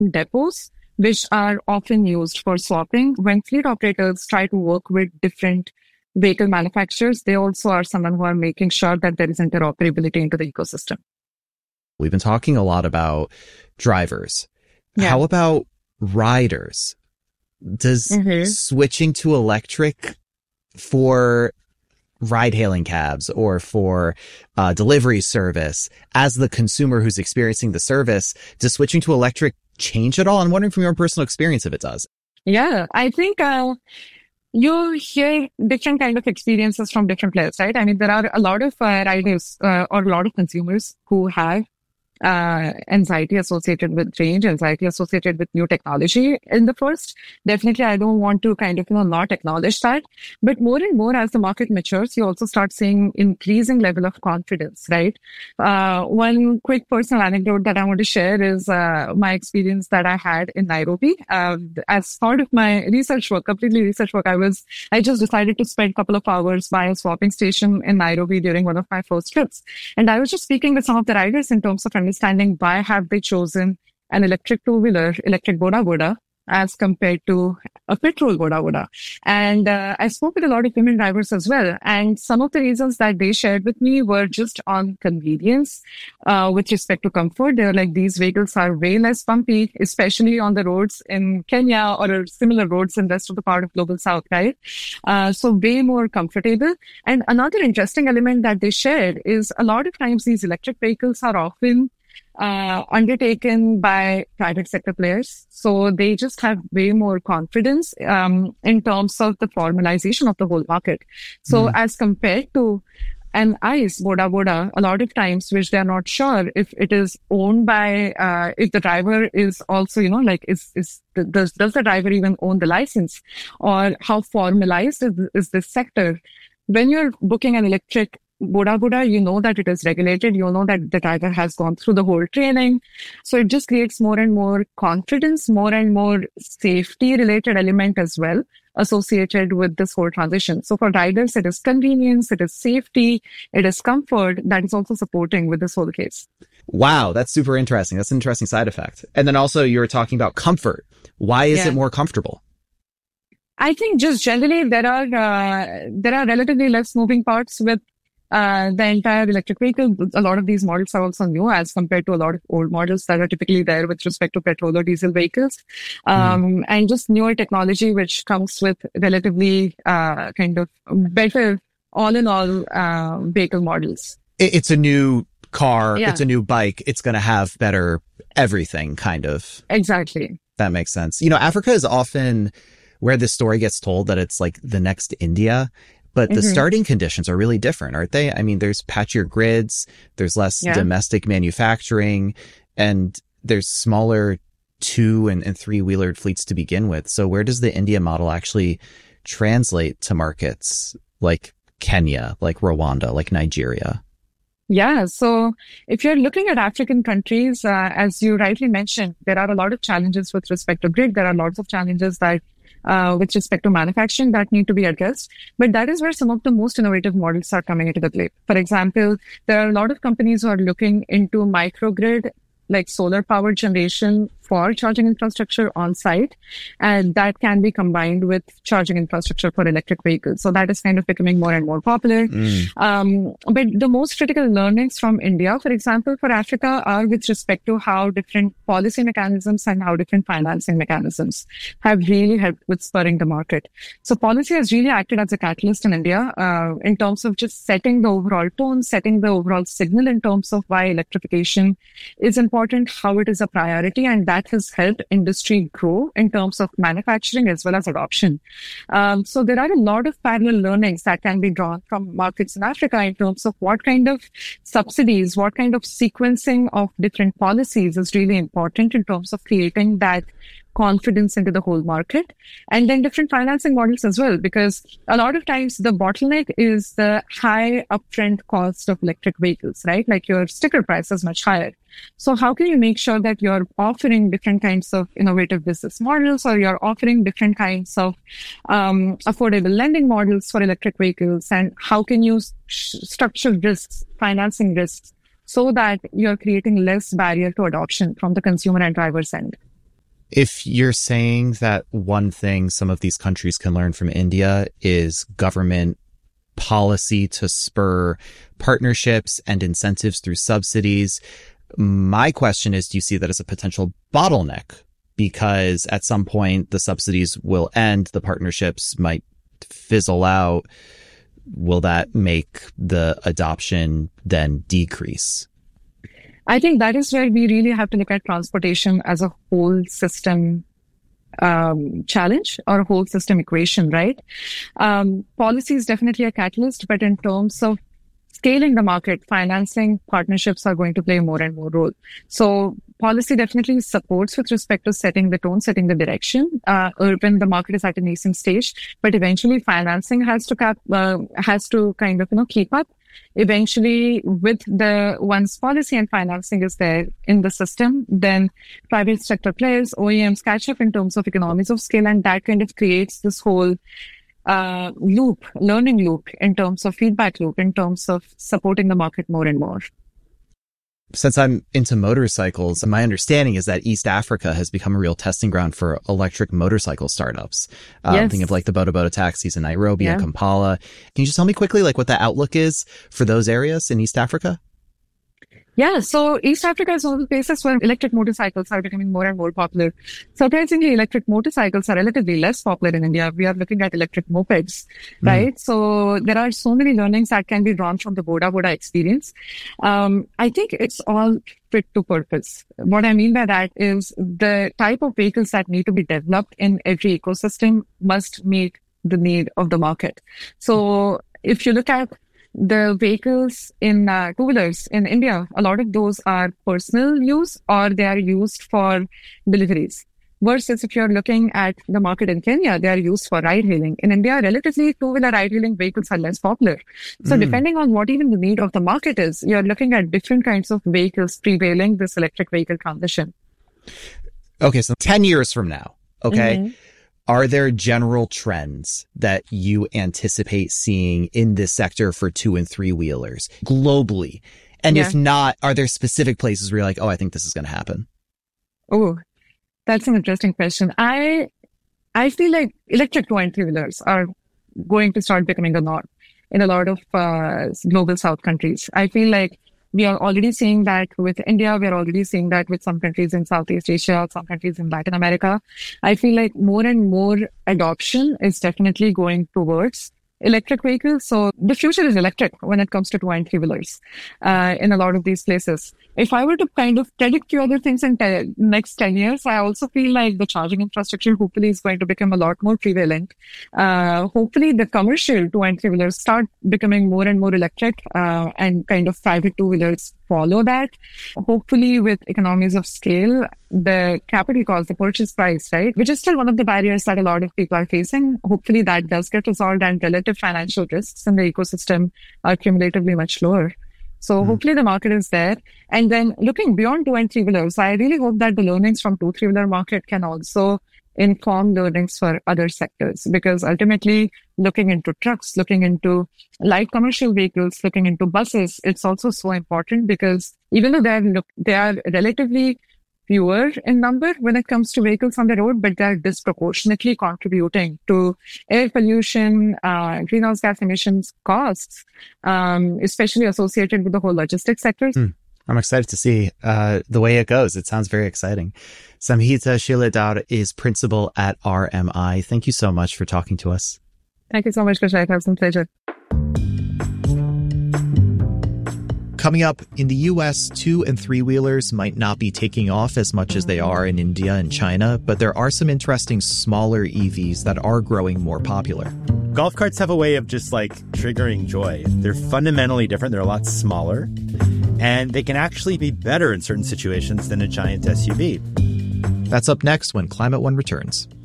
depots, which are often used for swapping. When fleet operators try to work with different vehicle manufacturers, they also are someone who are making sure that there is interoperability into the ecosystem. We've been talking a lot about drivers. Yeah. How about riders? Does switching to electric for ride-hailing cabs or for delivery service, as the consumer who's experiencing the service, does switching to electric change at all? I'm wondering from your own personal experience if it does. Yeah, I think you hear different kind of experiences from different players, right? I mean, there are a lot of riders or a lot of consumers who have anxiety associated with change, anxiety associated with new technology in the first. Definitely, I don't want to kind of, not acknowledge that. But more and more as the market matures, you also start seeing increasing level of confidence, right? One quick personal anecdote that I want to share is my experience that I had in Nairobi. As part of my research work, completely research work, I just decided to spend a couple of hours by a swapping station in Nairobi during one of my first trips. And I was just speaking with some of the riders in terms of understanding why have they chosen an electric two-wheeler, electric Boda Boda, as compared to a petrol Boda Boda. And I spoke with a lot of women drivers as well. And some of the reasons that they shared with me were just on convenience with respect to comfort. They're like, these vehicles are way less bumpy, especially on the roads in Kenya or similar roads in the rest of the part of Global South, right? So way more comfortable. And another interesting element that they shared is a lot of times these electric vehicles are often undertaken by private sector players. So they just have way more confidence in terms of the formalization of the whole market. So as compared to an ICE Boda Boda, a lot of times, which they're not sure if it is owned by, if the driver is also, does the driver even own the license, or how formalized is this sector? When you're booking an electric Boda Boda, you know that it is regulated. You know that the driver has gone through the whole training. So it just creates more and more confidence, more and more safety related element as well associated with this whole transition. So for riders, it is convenience, it is safety, it is comfort that is also supporting with this whole case. Wow, that's super interesting. That's an interesting side effect. And then also you were talking about comfort. Why is it more comfortable? I think just generally there are relatively less moving parts with the entire electric vehicle. A lot of these models are also new as compared to a lot of old models that are typically there with respect to petrol or diesel vehicles. And just newer technology, which comes with relatively kind of better all in all vehicle models. It's a new car. Yeah. It's a new bike. It's going to have better everything kind of. Exactly. That makes sense. Africa is often where this story gets told that it's like the next India. But the starting conditions are really different, aren't they? I mean, there's patchier grids, there's less domestic manufacturing, and there's smaller 2- and 3-wheeler fleets to begin with. So where does the India model actually translate to markets like Kenya, like Rwanda, like Nigeria? Yeah. So if you're looking at African countries, as you rightly mentioned, there are a lot of challenges with respect to grid. There are lots of challenges that with respect to manufacturing that need to be addressed. But that is where some of the most innovative models are coming into the play. For example, there are a lot of companies who are looking into microgrid, like solar power generation for charging infrastructure on site, and that can be combined with charging infrastructure for electric vehicles. So that is kind of becoming more and more popular. But the most critical learnings from India, for example, for Africa are with respect to how different policy mechanisms and how different financing mechanisms have really helped with spurring the market. So policy has really acted as a catalyst in India in terms of just setting the overall tone, setting the overall signal in terms of why electrification is important, how it is a priority, and that has helped industry grow in terms of manufacturing as well as adoption. So there are a lot of parallel learnings that can be drawn from markets in Africa in terms of what kind of subsidies, what kind of sequencing of different policies is really important in terms of creating that confidence into the whole market, and then different financing models as well, because a lot of times the bottleneck is the high upfront cost of electric vehicles, right? Like your sticker price is much higher. So how can you make sure that you're offering different kinds of innovative business models, or you're offering different kinds of affordable lending models for electric vehicles, and how can you structure risks, financing risks, so that you're creating less barrier to adoption from the consumer and driver's end? If you're saying that one thing some of these countries can learn from India is government policy to spur partnerships and incentives through subsidies, my question is, do you see that as a potential bottleneck? Because at some point the subsidies will end, the partnerships might fizzle out. Will that make the adoption then decrease? I think that is where we really have to look at transportation as a whole system challenge or a whole system equation, right? Policy is definitely a catalyst, but in terms of scaling the market, financing partnerships are going to play more and more role. So policy definitely supports with respect to setting the tone, setting the direction. Urban, the market is at a nascent stage, but eventually financing has to kind of, keep up. Eventually, with the once policy and financing is there in the system, then private sector players, OEMs catch up in terms of economies of scale, and that kind of creates this whole learning loop in terms of feedback loop, in terms of supporting the market more and more. Since I'm into motorcycles, my understanding is that East Africa has become a real testing ground for electric motorcycle startups. Yes. Think of like the Boda Boda taxis in Nairobi and Kampala. Can you just tell me quickly what the outlook is for those areas in East Africa? Yeah, so East Africa is one of the places where electric motorcycles are becoming more and more popular. Surprisingly, electric motorcycles are relatively less popular in India. We are looking at electric mopeds, right? So there are so many learnings that can be drawn from the Boda Boda experience. I think it's all fit to purpose. What I mean by that is the type of vehicles that need to be developed in every ecosystem must meet the need of the market. So if you look at the vehicles in two-wheelers in India, a lot of those are personal use or they are used for deliveries. Versus if you're looking at the market in Kenya, they are used for ride-hailing. In India, relatively two-wheeler ride-hailing vehicles are less popular. So depending on what even the need of the market is, you're looking at different kinds of vehicles prevailing this electric vehicle transition. Okay, so 10 years from now, are there general trends that you anticipate seeing in this sector for 2- and 3-wheelers globally? And if not, are there specific places where you're like, oh, I think this is going to happen? Oh, that's an interesting question. I feel like electric 2- and 3-wheelers are going to start becoming a norm in a lot of global South countries. I feel like we are already seeing that with India. We are already seeing that with some countries in Southeast Asia, some countries in Latin America. I feel like more and more adoption is definitely going towards electric vehicles. So the future is electric when it comes to 2- and 3-wheelers in a lot of these places. If I were to kind of predict few other things in next 10 years, I also feel like the charging infrastructure hopefully is going to become a lot more prevalent. Hopefully the commercial 2- and 3-wheelers start becoming more and more electric and kind of private 2-wheelers follow that. Hopefully with economies of scale, the capital cost, the purchase price, right, which is still one of the barriers that a lot of people are facing. Hopefully that does get resolved and relative financial risks in the ecosystem are cumulatively much lower. So hopefully the market is there. And then looking beyond 2- and 3-wheelers, I really hope that the learnings from 2- 3-wheeler market can also inform learnings for other sectors, because ultimately looking into trucks, looking into light commercial vehicles, looking into buses, it's also so important because even though they are relatively fewer in number when it comes to vehicles on the road, but they're disproportionately contributing to air pollution, greenhouse gas emissions costs, especially associated with the whole logistics sector. I'm excited to see the way it goes. It sounds very exciting. Samhita Shiledar is principal at RMI. Thank you so much for talking to us. Thank you so much, Kushal. It was a pleasure. Coming up, in the US, 2- and 3-wheelers might not be taking off as much as they are in India and China, but there are some interesting smaller EVs that are growing more popular. Golf carts have a way of just triggering joy. They're fundamentally different. They're a lot smaller, and they can actually be better in certain situations than a giant SUV. That's up next when Climate One returns.